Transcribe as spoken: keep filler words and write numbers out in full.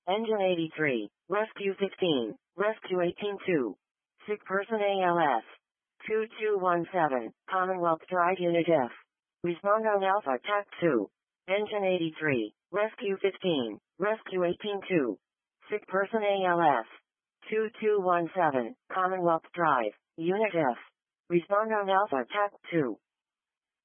Engine eighty-three, Rescue fifteen, Rescue eighteen two. Sick person A L S. two two one seven, Commonwealth Drive Unit F. Respond on Alpha T A C two. Engine eighty-three, Rescue fifteen, Rescue eighteen two. Sick person A L S. two two one seven, Commonwealth Drive, Unit F. Respond on Alpha T A C two.